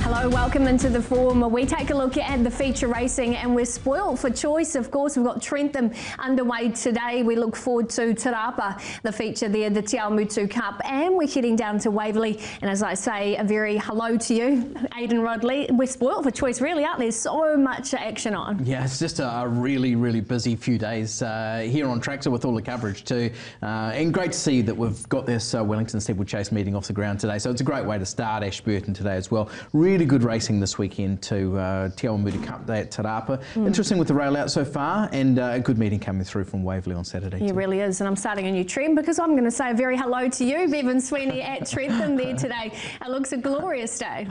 Hello, welcome into the forum where we take a look at the feature racing, and we're spoiled for choice. Of course, we've got Trentham underway today. We look forward to Te Rapa, the feature there, the Te Awamutu Cup, and we're heading down to Waverley. And as I say, a very hello to you, Aidan Rodley. We're spoiled for choice, really, aren't there? So much action on. Yeah, it's just a really busy few days here on Traxxer with all the coverage too. And great to see that we've got this Wellington Steeplechase meeting off the ground today. So it's a great way to start Ashburton today as well. Really good racing this weekend too. Te Awamutu Cup Day at Te Rapa. Interesting with the rail out so far, and a good meeting coming through from Waverley on Saturday. It really is, and I'm starting a new trend because I'm going to say a very hello to you, Bevan Sweeney at Trentham there today. It looks a glorious day.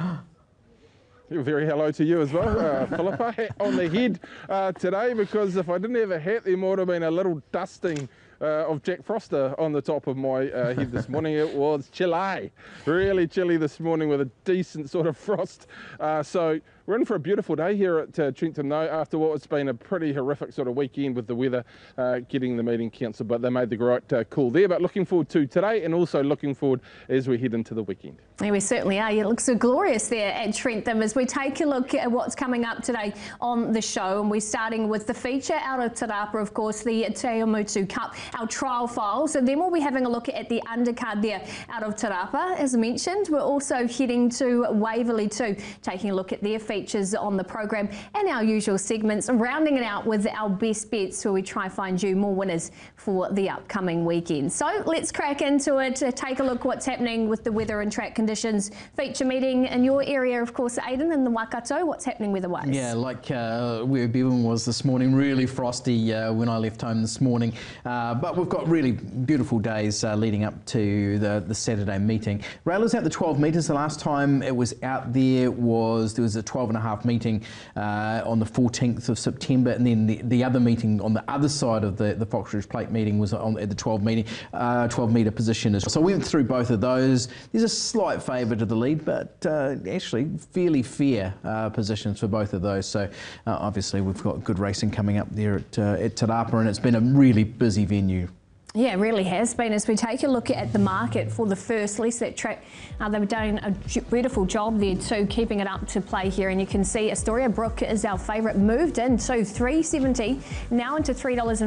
Very hello to you as well, Philippa. Hat on the head today, because if I didn't have a hat, there might have been a little dusting of Jack Froster on the top of my head this morning. It was chilly, really chilly this morning with a decent sort of frost. So we're in for a beautiful day here at Trentham though, after what has been a pretty horrific sort of weekend with the weather getting the meeting cancelled, but they made the right call there. But looking forward to today, and also looking forward as we head into the weekend. Yeah, we certainly are. It looks so glorious there at Trentham as we take a look at what's coming up today on the show. And we're starting with the feature out of Te Rapa, of course, the Te Awamutu Cup, our trial files. And then we'll be having a look at the undercard there out of Te Rapa. As I mentioned, we're also heading to Waverley too, taking a look at their features on the program and our usual segments, rounding it out with our best bets where we try find you more winners for the upcoming weekend. So let's crack into it, take a look what's happening with the weather and track conditions. Feature meeting in your area, of course, Aidan, in the Waikato. What's happening weather-wise? Yeah, like where Bevan was this morning, really frosty when I left home this morning. But we've got really beautiful days leading up to the Saturday meeting. Rail is out the 12 metres. The last time it was out there was a 12.5 meeting on the 14th of September, and then the other meeting on the other side of the Fox Ridge Plate meeting was at the 12 metre position as well. So we went through both of those. There's a slight favour to the lead, but actually fairly fair positions for both of those. So obviously we've got good racing coming up there at Te Rapa, and it's been a really busy venue. Yeah, it really has been. As we take a look at the market for the first lease, that track, they've done a beautiful job there too, keeping it up to play here. And you can see Astoria Brook is our favourite, moved in to $3.70, now into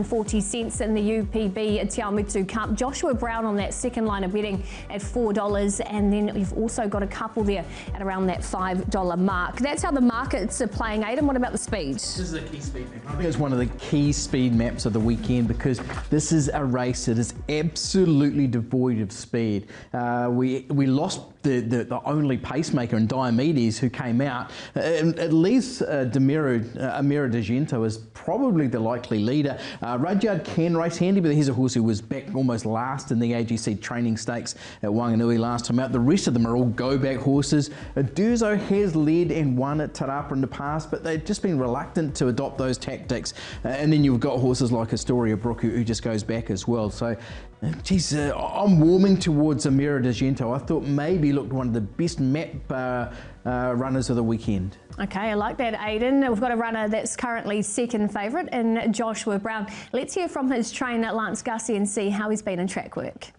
$3.40 in the UPB Te Awamutu Cup. Joshua Brown on that second line of betting at $4, and then you've also got a couple there at around that $5 mark. That's how the markets are playing. Aidan, what about the speed? This is a key speed map. I think it's one of the key speed maps of the weekend, because this is a race that is absolutely devoid of speed. We lost the only pacemaker in Diomedes, who came out. It leaves Amira De Gento as probably the likely leader. Rudyard can race handy, but he's a horse who was back almost last in the AGC training stakes at Wanganui last time out. The rest of them are all go-back horses. Durzo has led and won at Te Rapa in the past, but they've just been reluctant to adopt those tactics. And then you've got horses like Astoria Brook, who just goes back as well. So, geez, I'm warming towards Amira De Gento. I thought maybe looked one of the best map runners of the weekend. Okay, I like that, Aidan. We've got a runner that's currently second favourite in Joshua Brown. Let's hear from his trainer, Lance Gussie, and see how he's been in track work.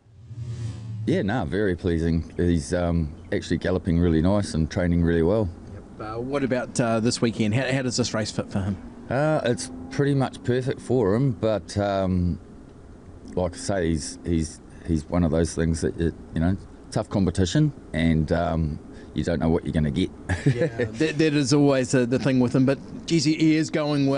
Yeah, no, very pleasing. He's actually galloping really nice and training really well. What about this weekend? How does this race fit for him? It's pretty much perfect for him, but like I say, he's one of those things that, you know, tough competition, and you don't know what you're going to get. Yeah, that is always the thing with him, but geez, he is going well.